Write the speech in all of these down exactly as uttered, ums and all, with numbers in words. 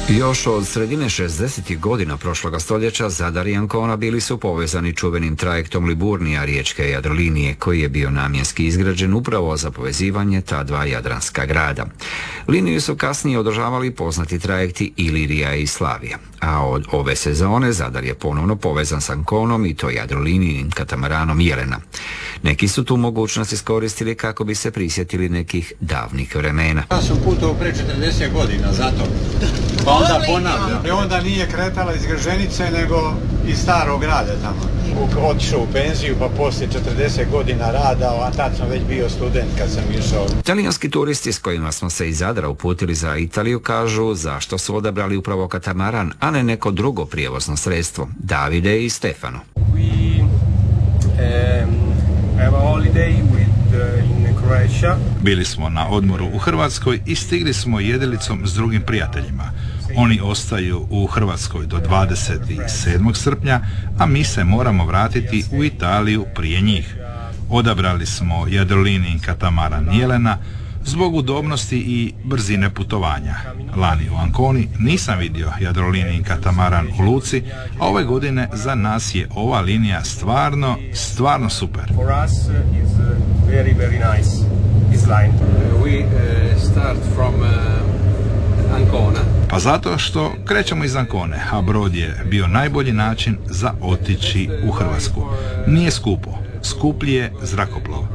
Još od sredine šezdesetih godina prošloga stoljeća Zadar i Ancona bili su povezani čuvenim trajektom Liburnija riječke Jadrolinije, koji je bio namjenski izgrađen upravo za povezivanje ta dva jadranska grada. Liniju su kasnije održavali poznati trajekti Ilirija i Slavija, a od ove sezone Zadar je ponovno povezan s Anconom i to Jadrolinijim katamaranom Jelena. Neki su tu mogućnost iskoristili kako bi se prisjetili nekih davnih vremena. Ja sam putovao pre četrdeset godina, zato. Pa onda ponavljam. I onda nije kretala iz Grženice, nego iz starog grada tamo. Otišao u penziju, pa poslije četrdeset godina rada, a tad sam već bio student kad sam išao. Italijanski turisti s kojima smo se iz Zadra uputili za Italiju kažu zašto su odabrali upravo katamaran, a ne neko drugo prijevozno sredstvo. Davide i Stefano. We, um... have a holiday with, uh, in Croatia. Bili smo na odmoru u Hrvatskoj i stigli smo jedilicom s drugim prijateljima. Oni ostaju u Hrvatskoj do dvadeset sedmog srpnja, a mi se moramo vratiti u Italiju prije njih. Odabrali smo Jadrolinijin katamaran Jelena zbog udobnosti i brzine putovanja. Lani u Anconi nisam vidio Jadrolinijin katamaran u luci, a ove godine za nas je ova linija stvarno, stvarno super. For us is very very nice this line. We start from Ancona. Pa zato što krećemo iz Ancone, a brod je bio najbolji način za otići u Hrvatsku. Nije skupo, skuplji je zrakoplov.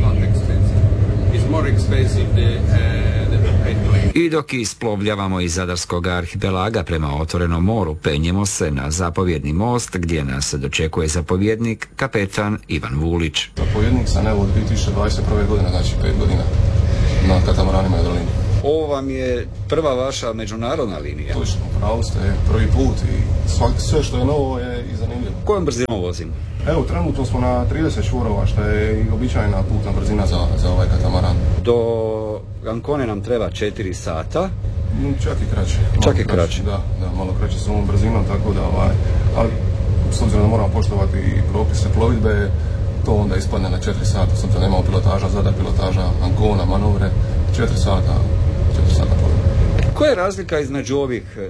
I dok isplovljavamo iz Zadarskog arhipelaga prema otvorenom moru, penjemo se na zapovjedni most gdje nas dočekuje zapovjednik kapetan Ivan Vulić. Zapovjednik sam evo od dvije tisuće dvadeset prve. godine, znači pet godina na katamaranima Jadrolinije. Ovo vam je prva vaša međunarodna linija? Točno, pravo ste, prvi put i svak, sve što je novo je i zanimljivo. Kojom brzinom vozimo? Evo, trenutno smo na trideset čvorova, što je i običajna putna brzina za, za ovaj katamaran. Do Ancone nam treba četiri sata. Čak i kraće. Čak i kraće. Da, da, malo kraće s ovom brzinom, tako da, ovaj, ali s obzirom da moramo poštovati i propise plovidbe, to onda ispadne na četiri sata, s obzirom da nemamo pilotaža, Zadar pilotaža, Ancona, manovre, četiri sata, četiri sata plovidbe. Koja je razlika između ovih e,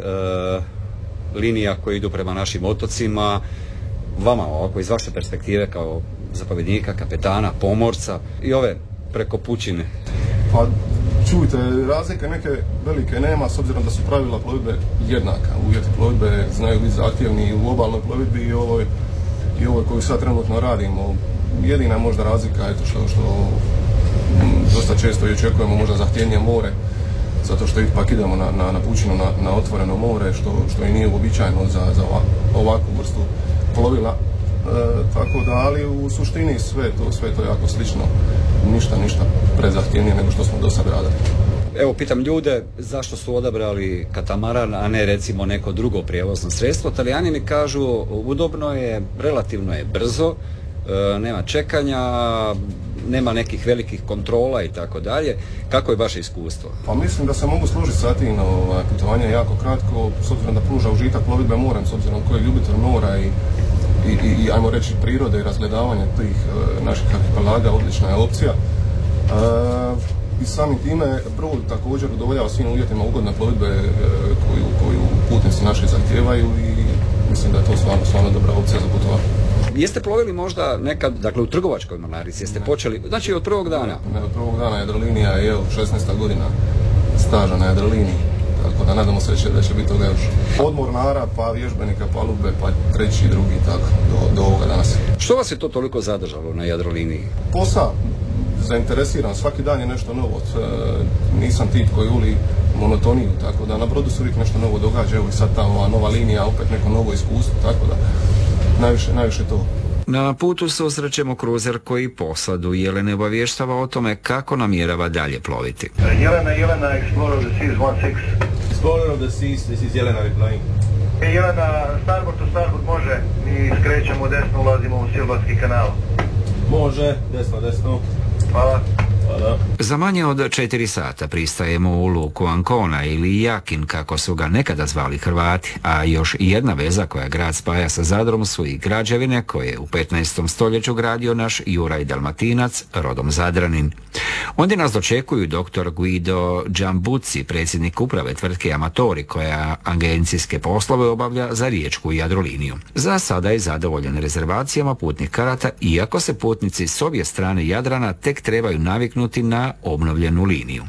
linija koje idu prema našim otocima, vama ovako iz vaše perspektive kao zapovjednika, kapetana, pomorca i ove preko pučine? Pa čujte, razlike neke velike nema, s obzirom da su pravila plovidbe jednaka. Uvjeti plovidbe znaju biti zahtjevni i u obalnoj plovidbi i ovoj, i ovoj koju sad trenutno radimo. Jedina možda razlika je to što, što m, dosta često i očekujemo možda zahtjevnije more, zato što ipak idemo na, na, na pučinu, na, na otvoreno more, što, što i nije uobičajeno za, za ovakvu vrstu plovila. E, tako da, ali u suštini sve to, sve to jako slično, ništa, ništa prezahtjevnije nego što smo do sad radili. Evo, pitam ljude zašto su odabrali katamaran, a ne recimo neko drugo prijevozno sredstvo. Talijani mi kažu udobno je, relativno je brzo, e, nema čekanja, nema nekih velikih kontrola i tako dalje. Kako je vaše iskustvo? Pa mislim da se mogu složiti sa tim, ovaj, putovanje je jako kratko, s obzirom da pruža užitak plovidbe morem, s obzirom koji je ljubitelj mora i I, i, i ajmo reći prirode i razgledavanje tih e, naših arhipelaga, odlična je opcija. E, I samim time brod također udovoljava svim uvjetima ugodne plovidbe e, koju, koju putnici naši zahtijevaju i mislim da je to stvarno, stvarno dobra opcija za putovanje. Jeste plovili možda nekad, dakle u trgovačkoj mornarici, jeste ne. počeli, znači od prvog dana? Ne, od prvog dana Jadrolinija je evo šesnaesta godina staža na Jadroliniji. Tako da nadamo se da će, da će biti toga još. Od mornara, pa vježbenika, palube, pa treći, drugi, tako, do, do ovoga danas. Što vas je to toliko zadržalo na Jadroliniji? Posao, zainteresiran, svaki dan je nešto novo. E, nisam tip koji voli monotoniju, tako da na brodu se uvijek nešto novo događa. Evo i sad ta ova nova linija, opet neko novo iskustvo, tako da najviše, najviše to. Na putu susrećemo kruzer koji posadu Jelene obavještava o tome kako namjerava dalje ploviti. Jelena, Jelena, Explorer of the Seas one six. Explorer of the Seas, this is Jelena replying. E, Jelena, starboard to starboard može, mi skrećemo desno, ulazimo u Silvarski kanal. Može, desno, desno. Hvala. Hvala. Za manje od četiri sata pristajemo u luku Ancona ili Jakin, kako su ga nekada zvali Hrvati, a još jedna veza koja grad spaja sa Zadrom su i građevine koje je u petnaestom stoljeću gradio naš Juraj Dalmatinac, rodom Zadranin. Ondje nas dočekuju doktor Guido Giambucci, predsjednik uprave tvrtke Amatori, koja agencijske poslove obavlja za riječku Jadroliniju. Za sada je zadovoljan rezervacijama putnih karata, iako se putnici s obje strane Jadrana tek trebaju naviknuti na obnovljenu liniju.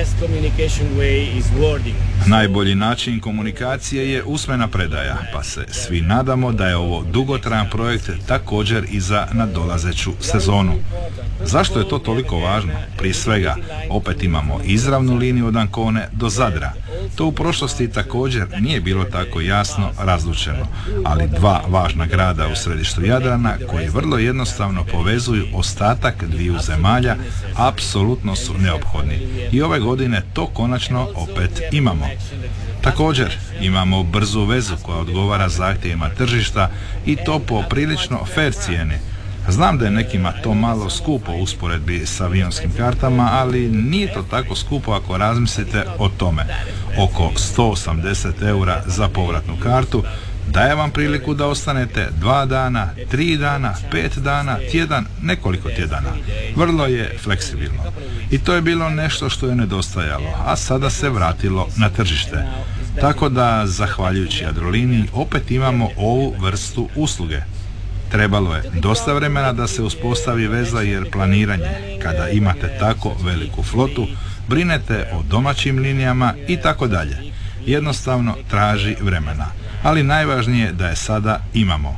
Najbolji način komunikacije je usmena predaja, pa se svi nadamo da je ovo dugotrajan projekt također i za nadolazeću sezonu. Zašto je to toliko važno? Prije svega, opet imamo izravnu liniju od Ancone do Zadra. To u prošlosti također nije bilo tako jasno razlučeno, ali dva važna grada u središtu Jadrana koji vrlo jednostavno povezuju ostatak dviju zemalja apsolutno su neophodni. I ove godine to konačno opet imamo. Također imamo brzu vezu koja odgovara zahtjevima tržišta i to po prilično fair cijeni. Znam da je nekima to malo skupo u usporedbi s avionskim kartama, ali nije to tako skupo ako razmislite o tome. Oko sto osamdeset eura za povratnu kartu daje vam priliku da ostanete dva dana, tri dana, pet dana, tjedan, nekoliko tjedana. Vrlo je fleksibilno. I to je bilo nešto što je nedostajalo, a sada se vratilo na tržište. Tako da, zahvaljujući Jadroliniji, opet imamo ovu vrstu usluge. Trebalo je dosta vremena da se uspostavi veza, jer planiranje, kada imate tako veliku flotu, brinete o domaćim linijama i tako dalje. Jednostavno traži vremena. Ali najvažnije da je sada imamo.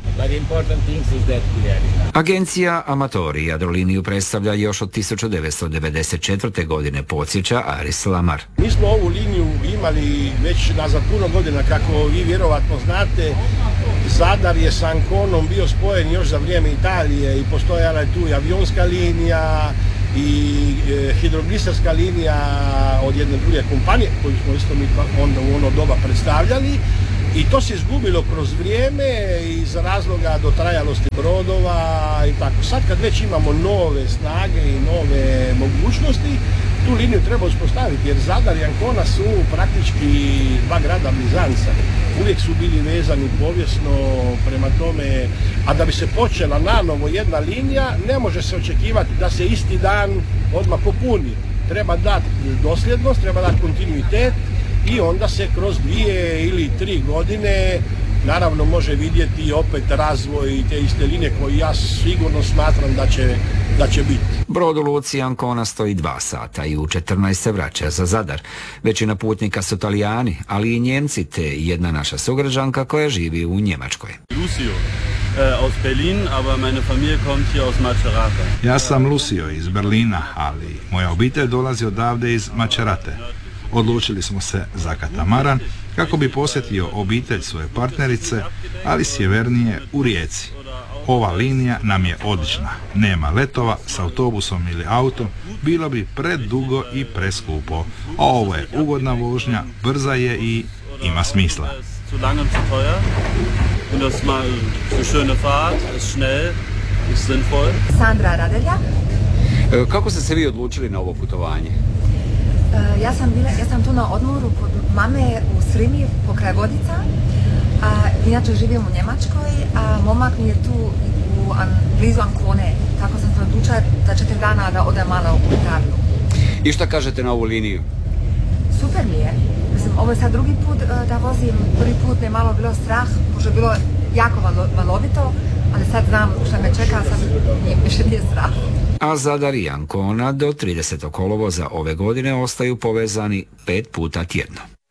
Agencija Amatori Jadroliniju predstavlja još od tisuću devetsto devedeset četvrte. godine, podsjeća Aris Lamar. Mi smo ovu liniju imali već nazad puno godina, kako vi vjerovatno znate. Zadar je s Anconom bio spojen još za vrijeme Italije i postojala je tu i avionska linija i e, hidrogliserska linija od jedne druge kompanije koju smo isto mi onda u ono doba predstavljali. I to se izgubilo kroz vrijeme iz razloga dotrajalosti brodova i tako. Sad kad već imamo nove snage i nove mogućnosti, tu liniju treba uspostaviti, jer Zadar i Ancona su praktički dva grada blizanca. Uvijek su bili vezani povijesno prema tome, a da bi se počela nanovo jedna linija, ne može se očekivati da se isti dan odmah popuni. Treba dati dosljednost, treba dati kontinuitet, i onda se kroz dvije ili tri godine naravno može vidjeti opet razvoj te iste linije koji ja sigurno smatram da će, da će biti. Brod u luci Ancona stoji dva sata i u četrnaest se vraća za Zadar. Većina putnika su Talijani, ali i Njemci, te jedna naša sugrađanka koja živi u Njemačkoj. Lucio, aus Berlin, aber meine Familie kommt hier aus Macerata. Ja sam Lucio iz Berlina, ali moja obitelj dolazi odavde iz Macerate. Odlučili smo se za katamaran kako bi posjetio obitelj svoje partnerice, ali sjevernije u Rijeci. Ova linija nam je odlična. Nema letova s autobusom ili autom, bilo bi predugo i preskupo. A ovo je ugodna vožnja, brza je i ima smisla. Sandra Radelja. Kako ste se vi odlučili na ovo putovanje? Ja sam, bila, ja sam tu na odmoru kod mame u Srimi pokraj Vodica, a inače živim u Njemačkoj, a momak mi je tu u, an, blizu Ancone, tako sam se odlučila za četiri dana da odem malo u Italiju. I šta kažete na ovu liniju? Super mi je. Mislim, ovo je sad drugi put da vozim, prvi put me je malo bilo strah, možda je bilo jako valo, valovito, ali sad znam što me čeka, sad nije, više nije strah. A Zadar i Ancona do tridesetog kolovoza ove godine ostaju povezani pet puta tjedno.